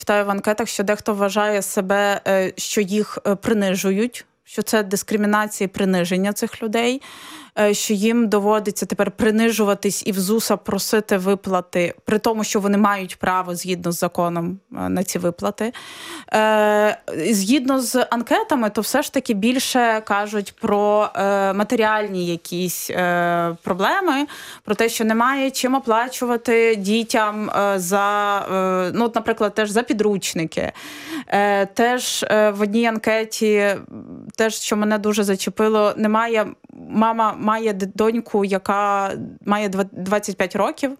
Читаю в анкетах, що дехто вважає себе, що їх принижують, що це дискримінація і приниження цих людей, що їм доводиться тепер принижуватись і в ЗУСа просити виплати, при тому, що вони мають право згідно з законом на ці виплати. Згідно з анкетами, то все ж таки більше кажуть про матеріальні якісь проблеми, про те, що немає чим оплачувати дітям за, ну, наприклад, теж за підручники. Теж в одній анкеті, теж, що мене дуже зачепило, немає, мама має доньку, яка має 25 років,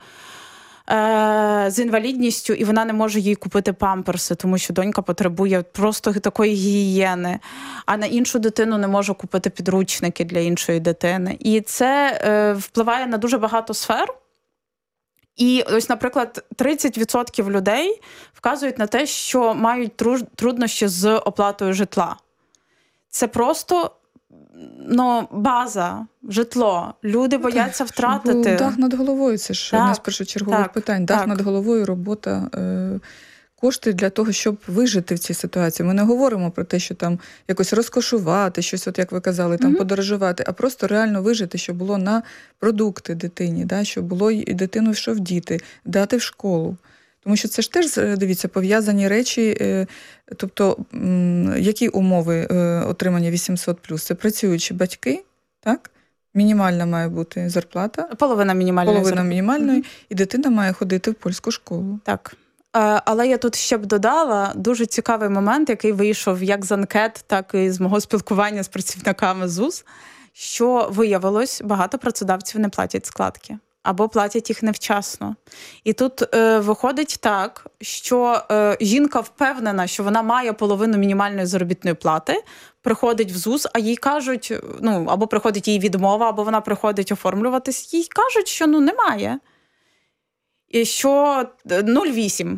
з інвалідністю, і вона не може їй купити памперси, тому що донька потребує просто такої гігієни, а на іншу дитину не може купити підручники для іншої дитини. І це впливає на дуже багато сфер. І ось, наприклад, 30% людей вказують на те, що мають труднощі з оплатою житла. Це просто, ну, база, житло. Люди бояться втратити. Дах над головою, це ж одне з першочергових питань. Дах над головою, робота, кошти для того, щоб вижити в цій ситуації. Ми не говоримо про те, що там якось розкошувати, щось, от як ви казали, там подорожувати, а просто реально вижити, щоб було на продукти дитині, да, щоб було і дитину йшов діти, дати в школу. Тому що це ж теж, дивіться, пов'язані речі, тобто, які умови отримання 800+? Це працюючі батьки, так? Мінімальна має бути зарплата. Половина мінімальної, і дитина має ходити в польську школу. Так. Але я тут ще б додала дуже цікавий момент, який вийшов як з анкет, так і з мого спілкування з працівниками ЗУС, що виявилось, багато працедавців не платять складки. Або платять їх невчасно. І тут виходить так, що жінка впевнена, що вона має половину мінімальної заробітної плати, приходить в ЗУС, а їй кажуть, ну, або приходить їй відмова, або вона приходить оформлюватись, їй кажуть, що, ну, немає. І що 0,8.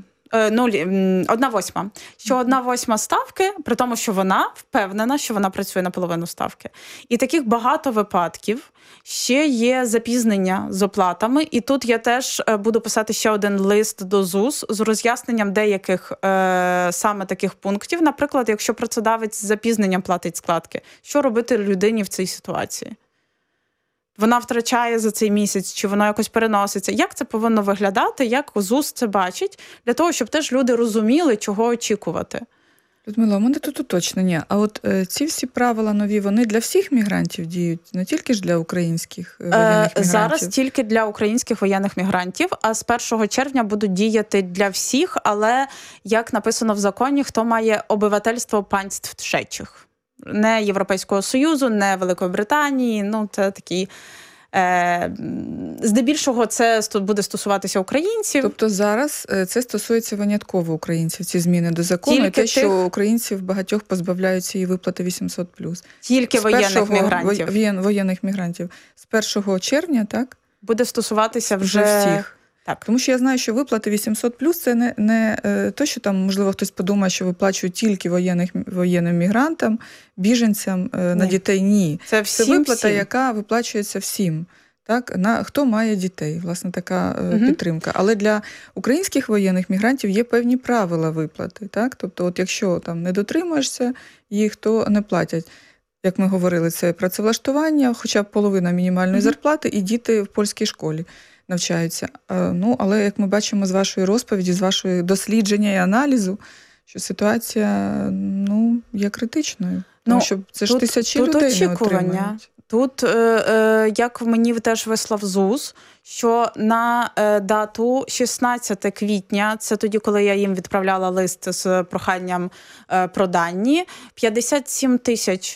1/8. Що 1/8 ставки, при тому, що вона впевнена, що вона працює на половину ставки. І таких багато випадків. Ще є запізнення з оплатами. І тут я теж буду писати ще один лист до ЗУС з роз'ясненням деяких саме таких пунктів. Наприклад, якщо працедавець з запізненням платить складки, що робити людині в цій ситуації? Вона втрачає за цей місяць, чи воно якось переноситься. Як це повинно виглядати, як ЗУС це бачить, для того, щоб теж люди розуміли, чого очікувати? Людмила, у мене тут уточнення. А от ці всі правила нові, вони для всіх мігрантів діють? Не тільки ж для українських воєнних мігрантів? Зараз тільки для українських воєнних мігрантів, а з 1 червня будуть діяти для всіх, але, як написано в законі, хто має обивательство панств третіх. Не Європейського Союзу, не Великої Британії, ну це такі... Здебільшого це буде стосуватися українців. Тобто зараз це стосується винятково українців, ці зміни до закону, тільки і те, що українців багатьох позбавляють цієї виплати 800+. Тільки воєнних мігрантів. Воєнних мігрантів. З 1 червня, так? Буде стосуватися вже всіх. Так. Тому що я знаю, що виплати 800+, це не то, що там, можливо, хтось подумає, що виплачують тільки воєнним мігрантам, біженцям, на дітей. Ні. Це виплата, яка виплачується всім. Так? Хто має дітей, власне, така підтримка. Але для українських воєнних мігрантів є певні правила виплати. Так? Тобто, от якщо там не дотримуєшся, їх то не платять. Як ми говорили, це працевлаштування, хоча б половина мінімальної зарплати, і діти в польській школі навчаються. Ну, але, як ми бачимо з вашої розповіді, з вашої дослідження і аналізу, що ситуація, ну, є критичною. Тому що це ж тисячі людей не отримують. Тут, як мені теж вислав ЗУС, що на дату 16 квітня, це тоді, коли я їм відправляла лист з проханням про дані, 57 тисяч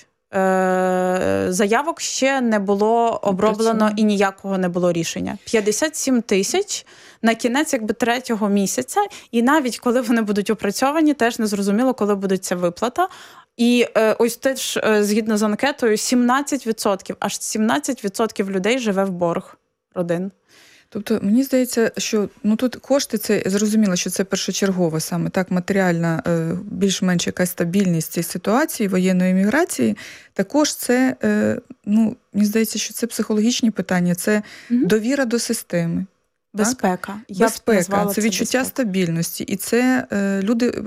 заявок ще не було оброблено і ніякого не було рішення. 57 тисяч на кінець якби 3-го місяця, і навіть коли вони будуть опрацьовані, теж не зрозуміло, коли буде ця виплата. І ось теж, згідно з анкетою, 17%, аж 17% людей живе в борг родин. Тобто, мені здається, що тут кошти, це зрозуміло, що це першочергово саме так, матеріальна, більш-менш якась стабільність цієї ситуації, воєнної міграції. Також це, мені здається, що це психологічні питання, це довіра до системи. Безпека. Безпека. Це відчуття стабільності. І це люди